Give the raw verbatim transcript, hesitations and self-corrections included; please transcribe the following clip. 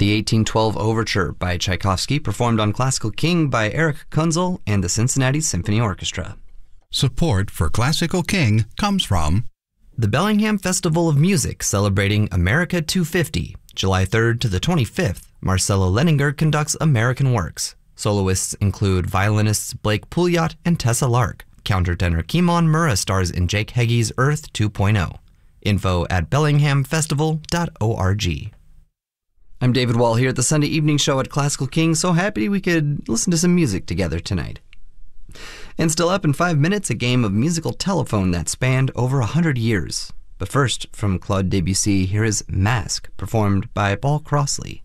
The eighteen twelve Overture by Tchaikovsky, performed on Classical King by Eric Kunzel and the Cincinnati Symphony Orchestra. Support for Classical King comes from The Bellingham Festival of Music, celebrating America two fifty. July third to the twenty-fifth, Marcelo Leninger conducts American Works. Soloists include violinists Blake Pouliot and Tessa Lark. Countertenor Kimon Murrah stars in Jake Heggie's Earth two point oh. Info at bellingham festival dot org. I'm David Wall here at the Sunday Evening Show at Classical King, so happy we could listen to some music together tonight. And still up in five minutes, a game of musical telephone that spanned over a hundred years. But first, from Claude Debussy, here is Masque, performed by Paul Crossley.